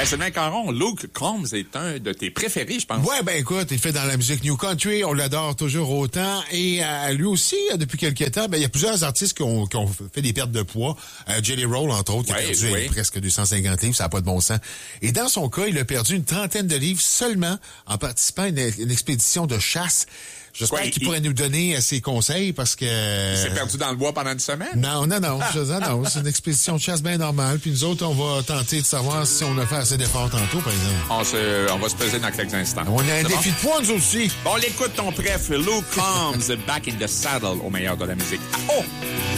Ben, Sylvain Caron, Luke Combs est un de tes préférés, je pense. Ouais, ben écoute, il fait dans la musique New Country, on l'adore toujours autant. Et lui aussi, depuis quelques temps, ben il y a plusieurs artistes qui ont fait des pertes de poids. Jelly Roll, entre autres, qui a perdu presque 250 livres, ça n'a pas de bon sens. Et dans son cas, il a perdu une trentaine de livres seulement en participant à une expédition de chasse. J'espère qu'il pourrait nous donner ses conseils parce que... Il s'est perdu dans le bois pendant une semaine? Non. C'est une expédition de chasse bien normale. Puis nous autres, on va tenter de savoir si on a fait assez d'efforts tantôt, par exemple. On va se peser dans quelques instants. On a un défi de poids, nous aussi. Bon, on l'écoute ton préf, Luke Combs, Back in the Saddle, au meilleur de la musique. Ah, oh!